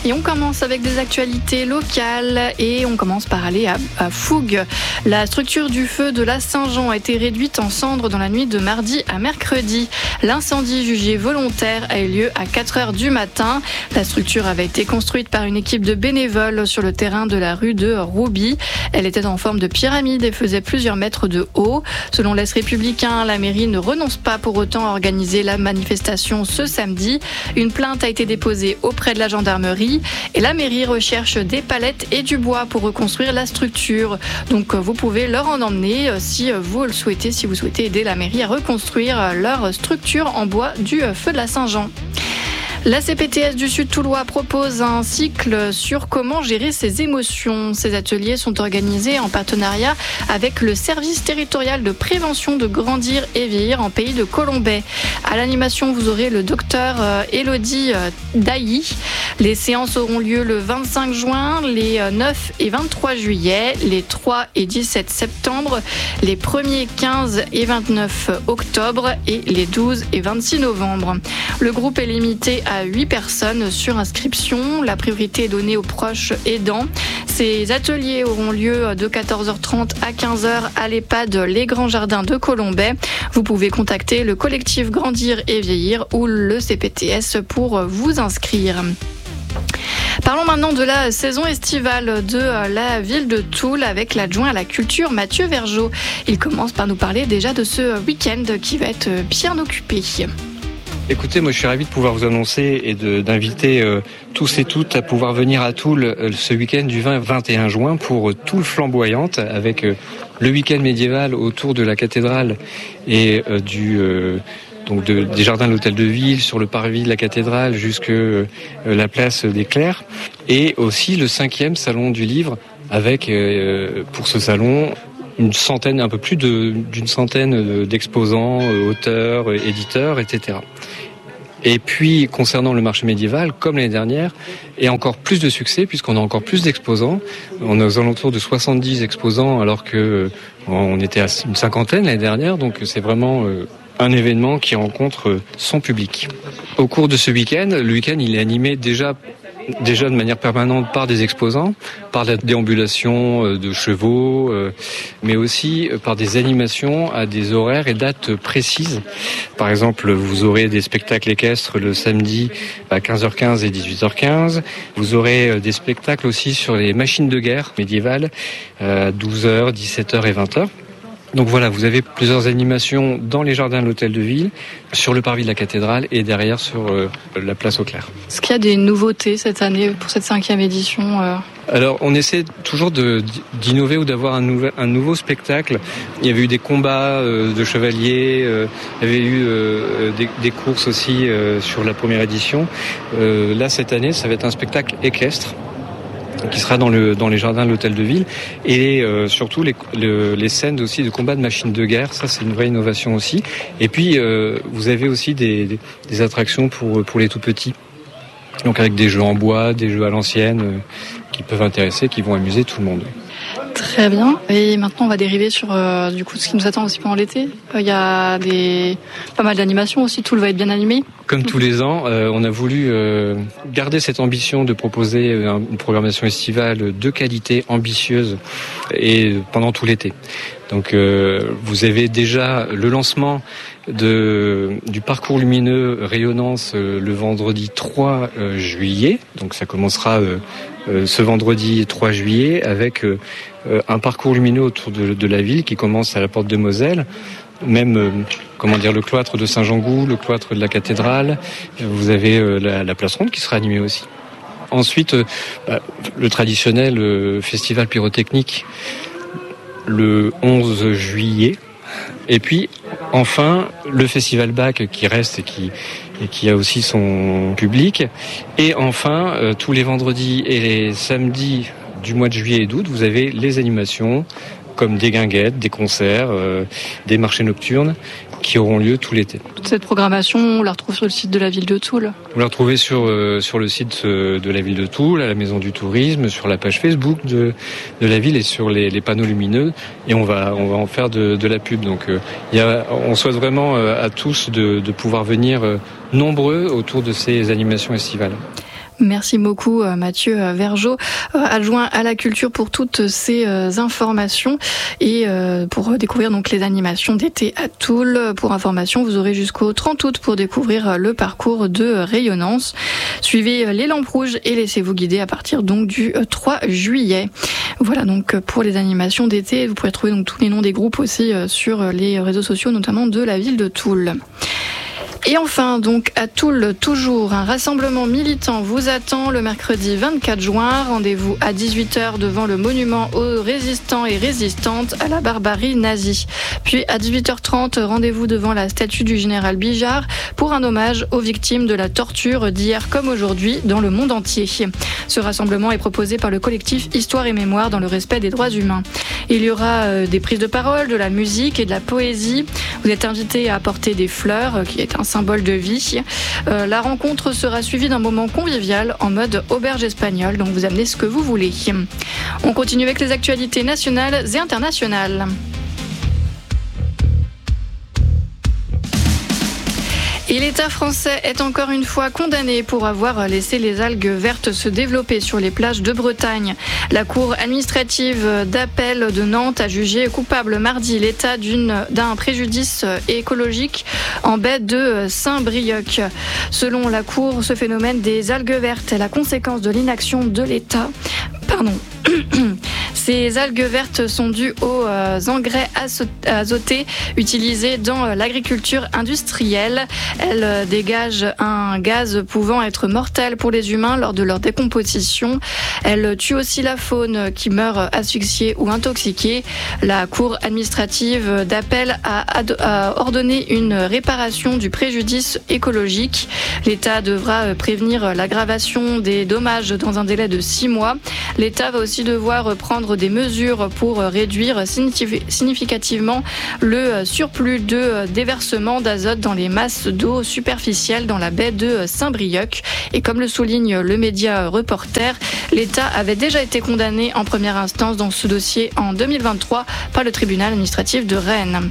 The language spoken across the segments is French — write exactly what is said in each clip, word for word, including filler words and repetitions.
Et on commence avec des actualités locales et on commence par aller à, à Fougues. La structure du feu de la Saint-Jean a été réduite en cendres dans la nuit de mardi à mercredi. L'incendie jugé volontaire a eu lieu à quatre heures du matin. La structure avait été construite par une équipe de bénévoles sur le terrain de la rue de Rouby. Elle était en forme de pyramide et faisait plusieurs mètres de haut. Selon l'Est républicain, la mairie ne renonce pas pour autant à organiser la manifestation ce samedi. Une plainte a été déposée auprès de la gendarmerie et la mairie recherche des palettes et du bois pour reconstruire la structure. Donc vous pouvez leur en emmener si vous le souhaitez, si vous souhaitez aider la mairie à reconstruire leur structure en bois du feu de la Saint-Jean. La C P T S du Sud Toulois propose un cycle sur comment gérer ses émotions. Ces ateliers sont organisés en partenariat avec le service territorial de prévention de Grandir et Vieillir en pays de Colombais. À l'animation, vous aurez le docteur Elodie Dailly. Les séances auront lieu le vingt-cinq juin, les neuf et vingt-trois juillet, les trois et dix-sept septembre, les premier, quinze et vingt-neuf octobre et les douze et vingt-six novembre. Le groupe est limité à huit personnes sur inscription. La priorité est donnée aux proches aidants. Ces ateliers auront lieu de quatorze heures trente à quinze heures à l'EHPAD Les Grands Jardins de Colombais. Vous pouvez contacter le collectif Grandir et Vieillir ou le C P T S pour vous inscrire. Parlons maintenant de la saison estivale de la ville de Toul avec l'adjoint à la culture Mathieu Vergeot. Il commence par nous parler déjà de ce week-end qui va être bien occupé. Écoutez, moi je suis ravi de pouvoir vous annoncer et de, d'inviter euh, tous et toutes à pouvoir venir à Toul euh, ce week-end du vingt vingt et un juin pour euh, Toul flamboyante avec euh, le week-end médiéval autour de la cathédrale et euh, du euh, donc de, des jardins de l'hôtel de ville sur le parvis de la cathédrale jusque euh, la place des Clercs et aussi le cinquième salon du livre avec euh, pour ce salon une centaine, un peu plus de, d'une centaine d'exposants, auteurs, éditeurs, et cetera. Et puis, concernant le marché médiéval, comme l'année dernière, et encore plus de succès, puisqu'on a encore plus d'exposants. On est aux alentours de soixante-dix exposants, alors que on était à une cinquantaine l'année dernière, donc c'est vraiment un événement qui rencontre son public. Au cours de ce week-end, le week-end, il est animé déjà Déjà de manière permanente par des exposants, par la déambulation de chevaux, mais aussi par des animations à des horaires et dates précises. Par exemple, vous aurez des spectacles équestres le samedi à quinze heures quinze et dix-huit heures quinze. Vous aurez des spectacles aussi sur les machines de guerre médiévales à douze heures, dix-sept heures et vingt heures. Donc voilà, vous avez plusieurs animations dans les jardins de l'hôtel de ville, sur le parvis de la cathédrale et derrière sur euh, la place aux Clercs. Est-ce qu'il y a des nouveautés cette année pour cette cinquième édition euh... Alors, on essaie toujours de, d'innover ou d'avoir un, nouvel, un nouveau spectacle. Il y avait eu des combats euh, de chevaliers, euh, il y avait eu euh, des, des courses aussi euh, sur la première édition. Euh, là, cette année, ça va être un spectacle équestre qui sera dans le dans les jardins de l'hôtel de ville et euh, surtout les le, les scènes aussi de combat de machines de guerre, ça c'est une vraie innovation aussi. Et puis euh, vous avez aussi des, des des attractions pour pour les tout petits. Donc avec des jeux en bois, des jeux à l'ancienne euh, qui peuvent intéresser, qui vont amuser tout le monde. Très bien. Et maintenant, on va dériver sur euh, du coup ce qui nous attend aussi pendant l'été. Il euh, y a des pas mal d'animations aussi. Tout va être bien animé. Comme tous les ans, euh, on a voulu euh, garder cette ambition de proposer une programmation estivale de qualité, ambitieuse, et pendant tout l'été. Donc, euh, vous avez déjà le lancement de du parcours lumineux Rayonnance euh, le vendredi trois juillet. Donc, ça commencera euh, euh, ce vendredi trois juillet avec euh, un parcours lumineux autour de, de la ville qui commence à la porte de Moselle. Même, euh, comment dire, le cloître de Saint-Jean-Gou, le cloître de la cathédrale. Vous avez euh, la, la place ronde qui sera animée aussi. Ensuite, euh, bah, le traditionnel euh, festival pyrotechnique le onze juillet. Et puis, enfin, le festival B A C qui reste et qui, et qui a aussi son public. Et enfin, euh, tous les vendredis et les samedis du mois de juillet et d'août, vous avez les animations comme des guinguettes, des concerts, euh, des marchés nocturnes qui auront lieu tout l'été. Toute cette programmation, on la retrouve sur le site de la ville de Toul. Vous la retrouvez sur euh, sur le site euh, de la ville de Toul, à la Maison du Tourisme, sur la page Facebook de de la ville et sur les, les panneaux lumineux. Et on va on va en faire de, de la pub. Donc euh, il y a, on souhaite vraiment euh, à tous de, de pouvoir venir euh, nombreux autour de ces animations estivales. Merci beaucoup Mathieu Vergeot, adjoint à la culture, pour toutes ces informations et pour découvrir donc les animations d'été à Toul. Pour information, vous aurez jusqu'au trente août pour découvrir le parcours de rayonnance. Suivez les lampes rouges et laissez-vous guider à partir donc du trois juillet. Voilà donc pour les animations d'été. Vous pourrez trouver donc tous les noms des groupes aussi sur les réseaux sociaux, notamment de la ville de Toul. Et enfin, donc, à Toul, toujours, un rassemblement militant vous attend le mercredi vingt-quatre juin. Rendez-vous à dix-huit heures devant le monument aux résistants et résistantes à la barbarie nazie. Puis, à dix-huit heures trente, rendez-vous devant la statue du général Bijard pour un hommage aux victimes de la torture d'hier comme aujourd'hui dans le monde entier. Ce rassemblement est proposé par le collectif Histoire et Mémoire dans le respect des droits humains. Il y aura des prises de parole, de la musique et de la poésie. Vous êtes invités à apporter des fleurs, qui est un symbole de vie. Euh, la rencontre sera suivie d'un moment convivial en mode auberge espagnole, donc vous amenez ce que vous voulez. On continue avec les actualités nationales et internationales. Et l'État français est encore une fois condamné pour avoir laissé les algues vertes se développer sur les plages de Bretagne. La Cour administrative d'appel de Nantes a jugé coupable mardi l'État d'une, d'un préjudice écologique en baie de Saint-Brieuc. Selon la Cour, ce phénomène des algues vertes est la conséquence de l'inaction de l'État. Pardon. Ces algues vertes sont dues aux engrais azotés utilisés dans l'agriculture industrielle. Elles dégagent un gaz pouvant être mortel pour les humains lors de leur décomposition. Elles tuent aussi la faune qui meurt asphyxiée ou intoxiquée. La Cour administrative d'appel a, ad- a ordonné une réparation du préjudice écologique. L'État devra prévenir l'aggravation des dommages dans un délai de six mois. L'État va aussi devoir prendre des mesures pour réduire significativement le surplus de déversement d'azote dans les masses d'eau superficielles dans la baie de Saint-Brieuc. Et comme le souligne le média Reporter, l'État avait déjà été condamné en première instance dans ce dossier en deux mille vingt-trois par le tribunal administratif de Rennes.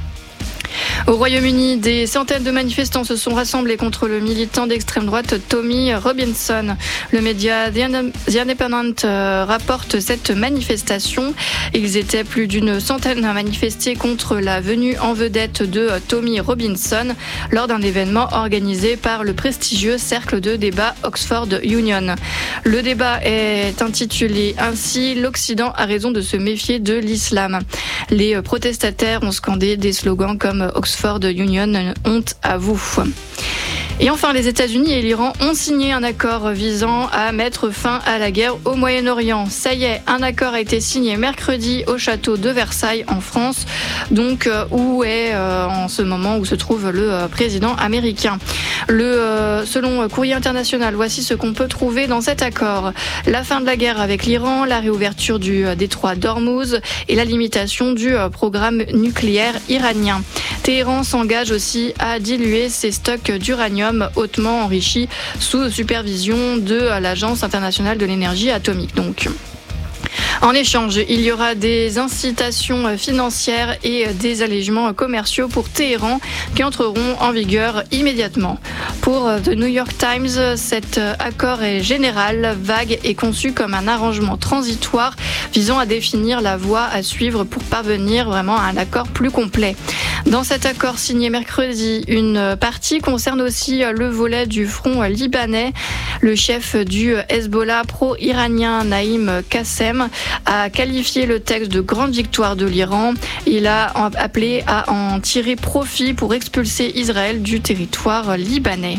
Au Royaume-Uni, des centaines de manifestants se sont rassemblés contre le militant d'extrême droite Tommy Robinson. Le média The Independent rapporte cette manifestation. Ils étaient plus d'une centaine à manifester contre la venue en vedette de Tommy Robinson lors d'un événement organisé par le prestigieux cercle de débat Oxford Union. Le débat est intitulé ainsi « L'Occident a raison de se méfier de l'islam ». Les protestataires ont scandé des slogans comme Oxford Union, honte à vous. Et enfin, les États-Unis et l'Iran ont signé un accord visant à mettre fin à la guerre au Moyen-Orient. Ça y est, un accord a été signé mercredi au château de Versailles en France, donc où est euh, en ce moment où se trouve le euh, président américain. Le, euh, selon Courrier International, voici ce qu'on peut trouver dans cet accord. La fin de la guerre avec l'Iran, la réouverture du euh, détroit d'Ormuz et la limitation du euh, programme nucléaire iranien. Téhéran s'engage aussi à diluer ses stocks d'uranium hautement enrichi sous supervision de l'Agence internationale de l'énergie atomique. Donc, en échange, il y aura des incitations financières et des allégements commerciaux pour Téhéran qui entreront en vigueur immédiatement. Pour The New York Times, cet accord est général, vague et conçu comme un arrangement transitoire visant à définir la voie à suivre pour parvenir vraiment à un accord plus complet. Dans cet accord signé mercredi, une partie concerne aussi le volet du front libanais. Le chef du Hezbollah pro-iranien Naïm Qassem a qualifié le texte de grande victoire de l'Iran. Il a appelé à en tirer profit pour expulser Israël du territoire libanais.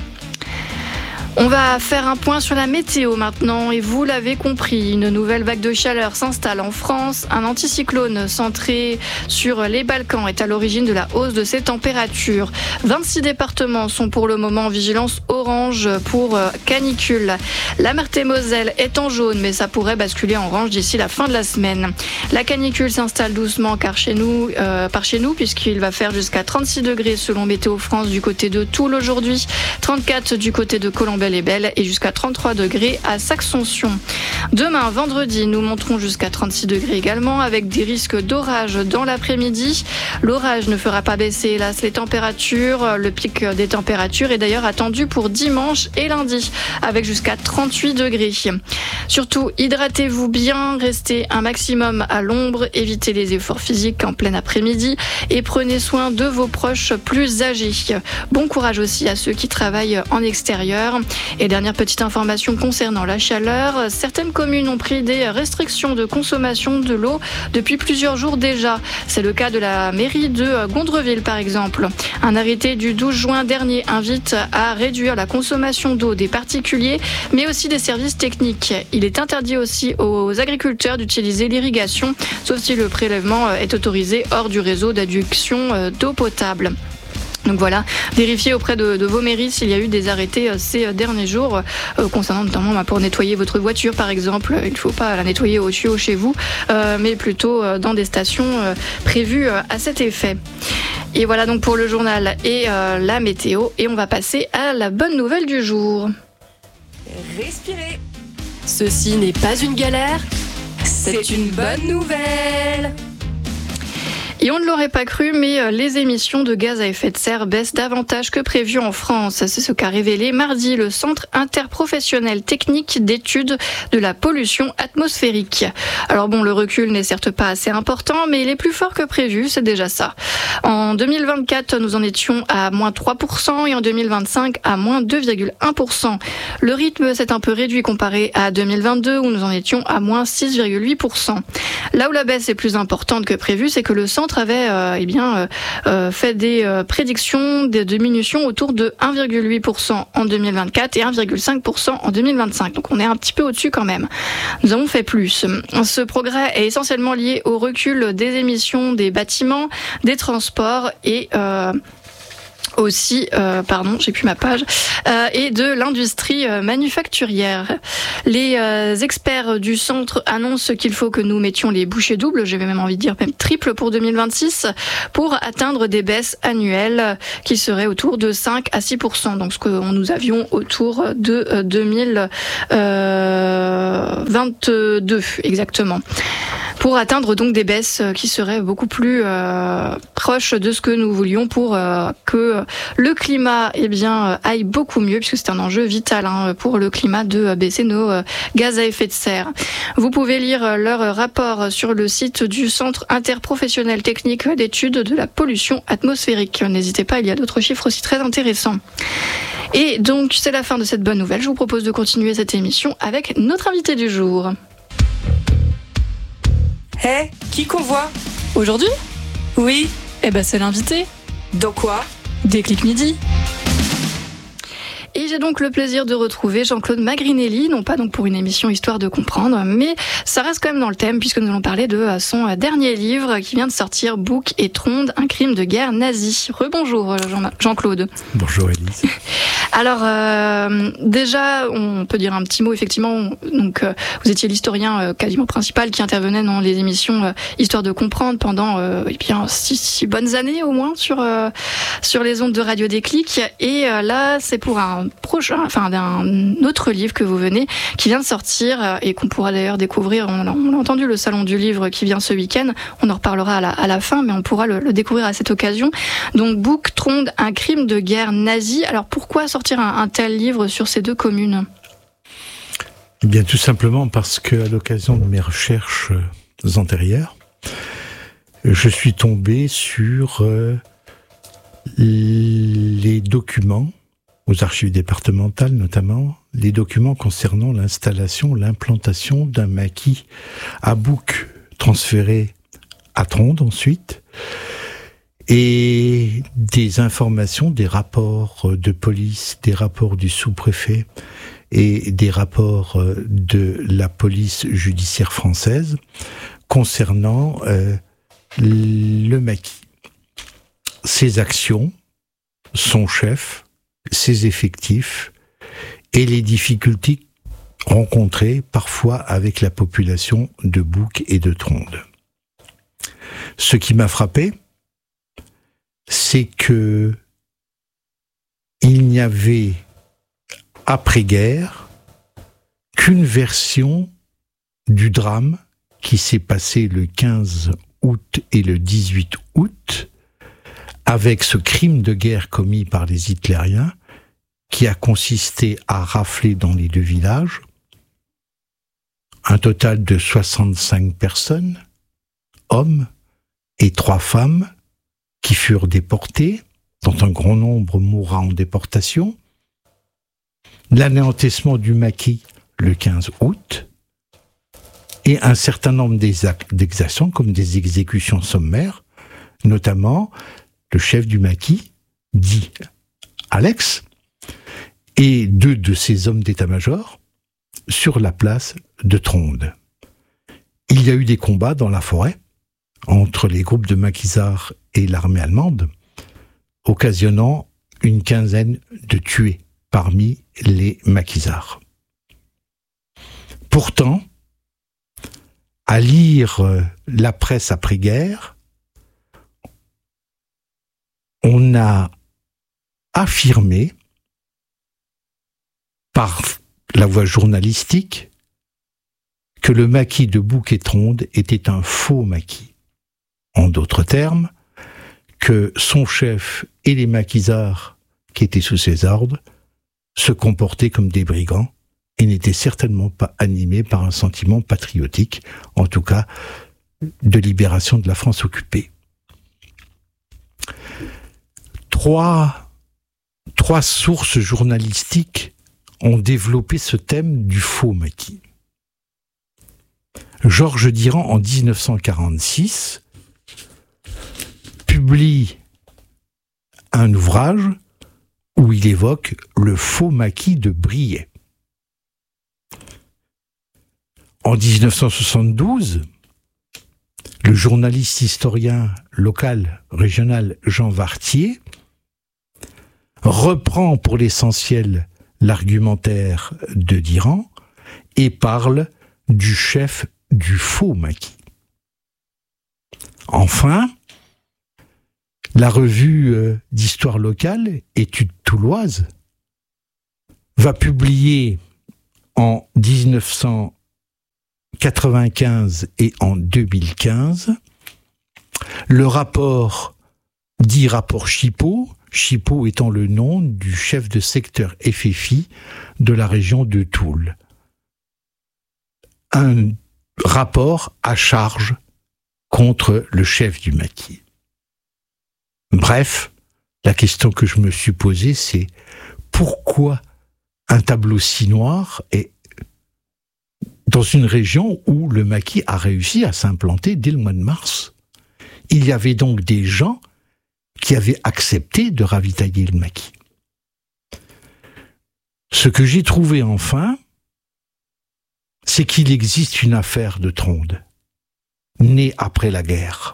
On va faire un point sur la météo maintenant et vous l'avez compris, une nouvelle vague de chaleur s'installe en France. Un anticyclone centré sur les Balkans est à l'origine de la hausse de ces températures. vingt-six départements sont pour le moment en vigilance orange pour canicule. La Meurthe-et-Moselle est en jaune mais ça pourrait basculer en orange d'ici la fin de la semaine. La canicule s'installe doucement car chez nous, euh, par chez nous puisqu'il va faire jusqu'à trente-six degrés selon Météo France du côté de Toul aujourd'hui, trente-quatre du côté de Colombey Sainte-Nouvelle-et-Belle et jusqu'à trente-trois degrés à Saxonsion. Demain, vendredi, nous monterons jusqu'à trente-six degrés également avec des risques d'orage dans l'après-midi. L'orage ne fera pas baisser, hélas, les températures. Le pic des températures est d'ailleurs attendu pour dimanche et lundi avec jusqu'à trente-huit degrés. Surtout, hydratez-vous bien, restez un maximum à l'ombre, évitez les efforts physiques en plein après-midi et prenez soin de vos proches plus âgés. Bon courage aussi à ceux qui travaillent en extérieur. Et dernière petite information concernant la chaleur, certaines communes ont pris des restrictions de consommation de l'eau depuis plusieurs jours déjà. C'est le cas de la mairie de Gondreville par exemple. Un arrêté du douze juin dernier invite à réduire la consommation d'eau des particuliers mais aussi des services techniques. Il est interdit aussi aux agriculteurs d'utiliser l'irrigation sauf si le prélèvement est autorisé hors du réseau d'adduction d'eau potable. Donc voilà, vérifiez auprès de, de vos mairies s'il y a eu des arrêtés ces derniers jours, euh, concernant notamment bah, pour nettoyer votre voiture par exemple. Il ne faut pas la nettoyer au tuyau chez vous, euh, mais plutôt euh, dans des stations euh, prévues euh, à cet effet. Et voilà donc pour le journal et euh, la météo. Et on va passer à la bonne nouvelle du jour. Respirez. Ceci n'est pas une galère, c'est une bonne nouvelle. Et on ne l'aurait pas cru, mais les émissions de gaz à effet de serre baissent davantage que prévu en France. C'est ce qu'a révélé mardi le Centre interprofessionnel technique d'études de la pollution atmosphérique. Alors bon, le recul n'est certes pas assez important, mais il est plus fort que prévu, c'est déjà ça. En deux mille vingt-quatre, nous en étions à moins trois pour cent et en deux mille vingt-cinq à moins deux virgule un pour cent. Le rythme s'est un peu réduit comparé à deux mille vingt-deux où nous en étions à moins six virgule huit pour cent. Là où la baisse est plus importante que prévu, c'est que le centre avait euh, eh bien, euh, fait des euh, prédictions de diminution autour de un virgule huit pour cent en deux mille vingt-quatre et un virgule cinq pour cent en deux mille vingt-cinq. Donc on est un petit peu au-dessus quand même. Nous avons fait plus. Ce progrès est essentiellement lié au recul des émissions des bâtiments, des transports et... Euh, aussi, euh, pardon, j'ai plus ma page, euh, et de l'industrie euh, manufacturière. Les euh, experts du centre annoncent qu'il faut que nous mettions les bouchées doubles, j'avais même envie de dire même triple pour deux mille vingt-six, pour atteindre des baisses annuelles qui seraient autour de cinq à six pour cent, donc ce que nous avions autour de euh, deux mille vingt-deux exactement. Pour atteindre donc des baisses qui seraient beaucoup plus euh, proches de ce que nous voulions pour euh, que le climat eh bien, aille beaucoup mieux, puisque c'est un enjeu vital hein, pour le climat de baisser nos euh, gaz à effet de serre. Vous pouvez lire leur rapport sur le site du Centre interprofessionnel technique d'études de la pollution atmosphérique. N'hésitez pas, il y a d'autres chiffres aussi très intéressants. Et donc, c'est la fin de cette bonne nouvelle. Je vous propose de continuer cette émission avec notre invité du jour. Hé, hey, qui qu'on voit Aujourd'hui ? Oui. Eh ben c'est l'invité. Dans quoi ? Déclic Midi. Et j'ai donc le plaisir de retrouver Jean-Claude Magrinelli, non pas donc pour une émission Histoire de comprendre, mais ça reste quand même dans le thème puisque nous allons parler de son dernier livre qui vient de sortir, Bouc et Tronde, un crime de guerre nazi. Rebonjour Jean- Jean-Claude. Bonjour Élise. Alors euh, déjà, on peut dire un petit mot effectivement. Donc euh, vous étiez l'historien euh, quasiment principal qui intervenait dans les émissions euh, Histoire de comprendre pendant euh, eh bien six, six bonnes années au moins sur euh, sur les ondes de Radio Déclic. Et euh, là, c'est pour un prochain, enfin d'un autre livre que vous venez, qui vient de sortir euh, et qu'on pourra d'ailleurs découvrir. On a, on a entendu le salon du livre qui vient ce week-end. On en reparlera à la, à la fin, mais on pourra le, le découvrir à cette occasion. Donc Bouc, Tronde, un crime de guerre nazi. Alors pourquoi sortir Un, un tel livre sur ces deux communes ? Eh bien, tout simplement parce que, à l'occasion de mes recherches antérieures, je suis tombé sur euh, les documents, aux archives départementales notamment, les documents concernant l'installation, l'implantation d'un maquis à Bouc, transféré à Tronde ensuite, et des informations, des rapports de police, des rapports du sous-préfet et des rapports de la police judiciaire française concernant euh, le maquis. Ses actions, son chef, ses effectifs et les difficultés rencontrées parfois avec la population de Bouc et de Tronde. Ce qui m'a frappé, c'est que il n'y avait après-guerre qu'une version du drame qui s'est passé le quinze août et le dix-huit août, avec ce crime de guerre commis par les hitlériens, qui a consisté à rafler dans les deux villages un total de soixante-cinq personnes, hommes et trois femmes, qui furent déportés, dont un grand nombre mourra en déportation, l'anéantissement du maquis le quinze août, et un certain nombre d'exactions, comme des exécutions sommaires, notamment le chef du maquis, dit Alex, et deux de ses hommes d'état-major, sur la place de Tronde. Il y a eu des combats dans la forêt, entre les groupes de maquisards et l'armée allemande, occasionnant une quinzaine de tués parmi les maquisards. Pourtant, à lire la presse après-guerre, on a affirmé par la voie journalistique que le maquis de Bouquet-Tronde était un faux maquis. En d'autres termes, que son chef et les maquisards qui étaient sous ses ordres se comportaient comme des brigands et n'étaient certainement pas animés par un sentiment patriotique, en tout cas de libération de la France occupée. Trois, trois sources journalistiques ont développé ce thème du faux maquis. Georges Diran, en dix-neuf cent quarante-six, publie un ouvrage où il évoque le faux maquis de Briey. En dix-neuf cent soixante-douze, le journaliste historien local, régional Jean Vartier reprend pour l'essentiel l'argumentaire de Diran et parle du chef du faux maquis. Enfin, la revue d'histoire locale, Études touloises, va publier en dix-neuf cent quatre-vingt-quinze et en deux mille quinze le rapport dit rapport Chipot, Chipot étant le nom du chef de secteur F F I de la région de Toul. Un rapport à charge contre le chef du maquis. Bref, la question que je me suis posée, c'est pourquoi un tableau si noir est dans une région où le maquis a réussi à s'implanter dès le mois de mars. Il y avait donc des gens qui avaient accepté de ravitailler le maquis. Ce que j'ai trouvé enfin, c'est qu'il existe une affaire de Tronde, née après la guerre,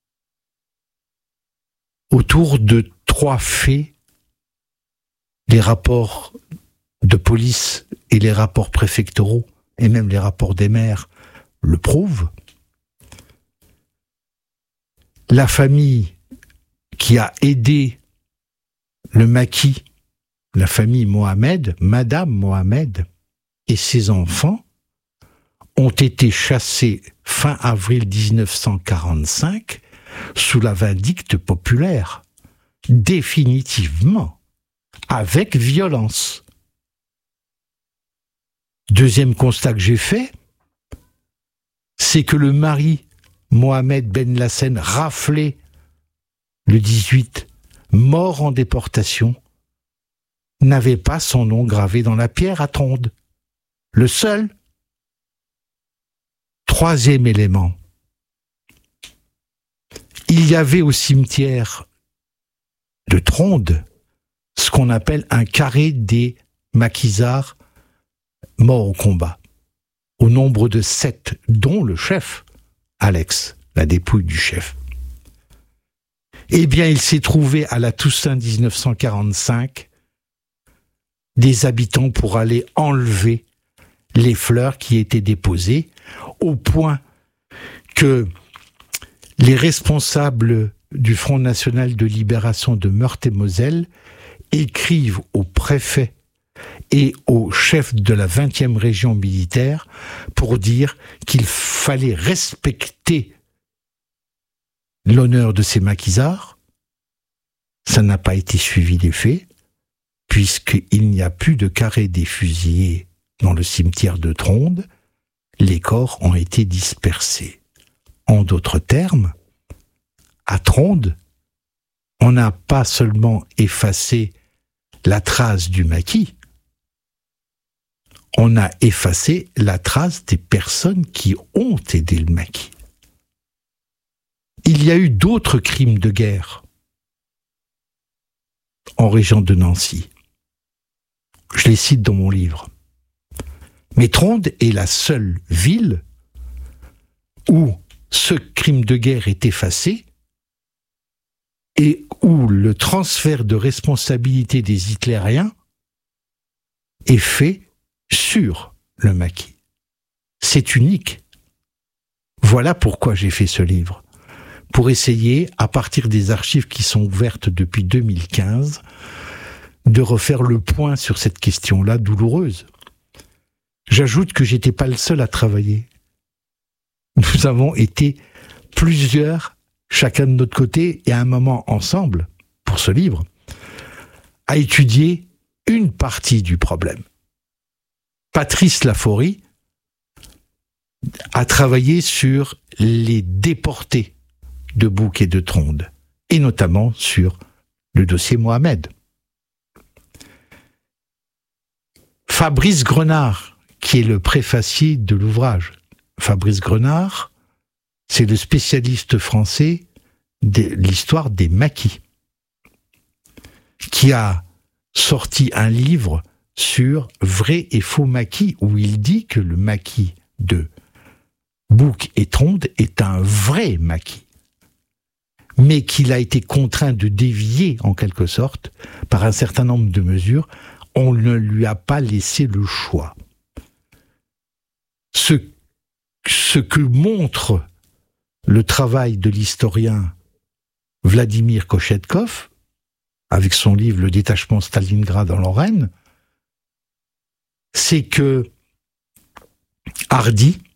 autour de trois faits, les rapports de police et les rapports préfectoraux, et même les rapports des maires, le prouvent. La famille qui a aidé le maquis, la famille Mohamed, Madame Mohamed et ses enfants, ont été chassés fin avril dix-neuf cent quarante-cinq sous la vindicte populaire, définitivement, avec violence. Deuxième constat que j'ai fait, c'est que le mari Mohamed Ben Lassen, raflé le dix-huit, mort en déportation, n'avait pas son nom gravé dans la pierre à Tronde. Le seul. Troisième élément. Il y avait au cimetière de Tronde ce qu'on appelle un carré des maquisards morts au combat, au nombre de sept, dont le chef, Alex, la dépouille du chef. Eh bien, il s'est trouvé à la Toussaint dix-neuf cent quarante-cinq des habitants pour aller enlever les fleurs qui étaient déposées, au point que les responsables du Front National de Libération de Meurthe-et-Moselle écrivent au préfet et au chef de la vingtième région militaire pour dire qu'il fallait respecter l'honneur de ces maquisards. Ça n'a pas été suivi des faits, puisqu'il n'y a plus de carré des fusillés dans le cimetière de Tronde, les corps ont été dispersés. En d'autres termes, à Tronde, on n'a pas seulement effacé la trace du maquis, on a effacé la trace des personnes qui ont aidé le maquis. Il y a eu d'autres crimes de guerre en région de Nancy. Je les cite dans mon livre. Mais Tronde est la seule ville où ce crime de guerre est effacé et où le transfert de responsabilité des hitlériens est fait sur le maquis. C'est unique. Voilà pourquoi j'ai fait ce livre. Pour essayer, à partir des archives qui sont ouvertes depuis deux mille quinze, de refaire le point sur cette question-là douloureuse. J'ajoute que j'étais pas le seul à travailler. Nous avons été plusieurs, chacun de notre côté, et à un moment ensemble, pour ce livre, à étudier une partie du problème. Patrice Laforie a travaillé sur les déportés de Bouc et de Tronde, et notamment sur le dossier Mohamed. Fabrice Grenard, qui est le préfacier de l'ouvrage. Fabrice Grenard, c'est le spécialiste français de l'histoire des maquis, qui a sorti un livre sur vrai et faux maquis, où il dit que le maquis de Bouc et Tronde est un vrai maquis, mais qu'il a été contraint de dévier, en quelque sorte, par un certain nombre de mesures. On ne lui a pas laissé le choix. Ce, ce que montre le travail de l'historien Vladimir Kochetkov, avec son livre « Le détachement Stalingrad en Lorraine », c'est que Hardy